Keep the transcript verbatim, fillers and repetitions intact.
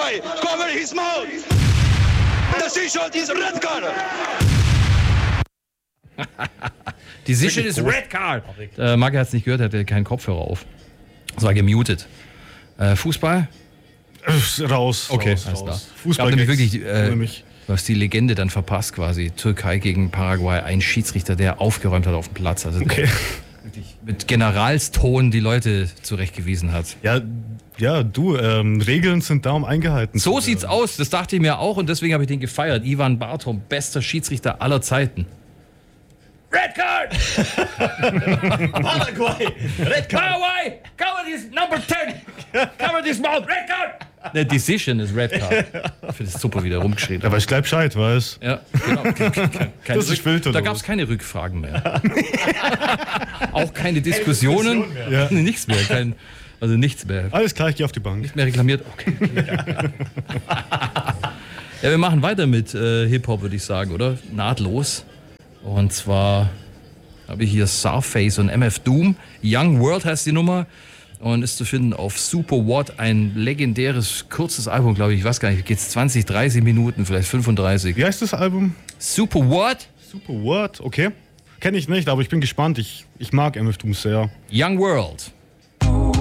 Paraguay, cover his mouth. Decision is red card. Decision is red card. Äh, Marke hat es nicht gehört, hatte keinen Kopfhörer auf. Es war gemutet. Äh, Fußball? Raus. Okay, raus, alles klar. raus. Fußball nämlich wirklich, äh, nämlich. du hast die Legende dann verpasst quasi. Türkei gegen Paraguay, ein Schiedsrichter, der aufgeräumt hat auf dem Platz. Also okay. wirklich mit Generalston die Leute zurechtgewiesen hat. Ja, ja, du, ähm, Regeln sind da, um eingehalten So zu sieht's werden. aus, das dachte ich mir auch und deswegen habe ich den gefeiert. Ivan Bartom, bester Schiedsrichter aller Zeiten. Red Card! Paraguay! Red Card! Paraguay! Cover this number ten! Cover this mouth! Red Card! The decision is red card. Ich finde das super, wie der rumgeschrien hat. Aber ich bleib Bescheid, weißt Ja, genau. Keine Das ist Rück- wild, oder da gab es was? keine Rückfragen mehr. Auch keine Diskussionen. Diskussion mehr. Ja. Nichts mehr. Kein, also nichts mehr. Alles klar, ich geh auf die Bank. Nicht mehr reklamiert. Okay. Ja, wir machen weiter mit äh, Hip-Hop, würde ich sagen, oder? Nahtlos. Und zwar habe ich hier Surface und M F Doom. Young World heißt die Nummer und ist zu finden auf Super What, ein legendäres, kurzes Album, glaube ich. Ich weiß gar nicht, geht es zwanzig, dreißig Minuten, vielleicht fünfunddreißig. Wie heißt das Album? Super What? Super What? Okay. Kenne ich nicht, aber ich bin gespannt. Ich, ich mag M F Doom sehr. Young World.